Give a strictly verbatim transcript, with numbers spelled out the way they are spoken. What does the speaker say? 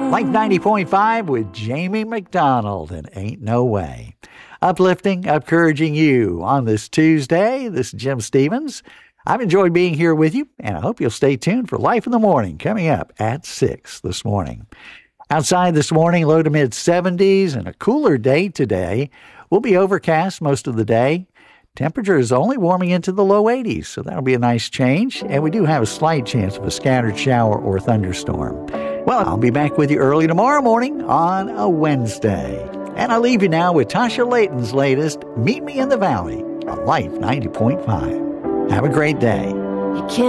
Life ninety point five with Jamie McDonald and Ain't No Way. Uplifting, encouraging you on this Tuesday. This is Jim Stevens. I've enjoyed being here with you, and I hope you'll stay tuned for Life in the Morning coming up at six this morning. Outside this morning, low to mid seventies and a cooler day today. We'll be overcast most of the day. Temperature is only warming into the low eighties, so that'll be a nice change. And we do have a slight chance of a scattered shower or thunderstorm. Well, I'll be back with you early tomorrow morning on a Wednesday. And I'll leave you now with Tasha Layton's latest, Meet Me in the Valley, on Life ninety point five. Have a great day. You can't